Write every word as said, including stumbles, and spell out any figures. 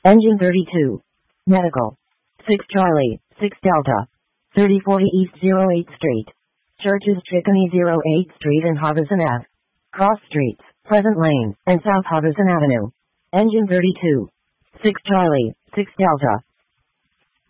Engine thirty-two. Medical. six Charlie, six Delta. thirty forty East oh eighth Street. Churches Chickeny oh eighth Street and Harbison Avenue. Cross Streets, Pleasant Lane, and South Harbison Avenue. Engine thirty-two. six Charlie, six Delta.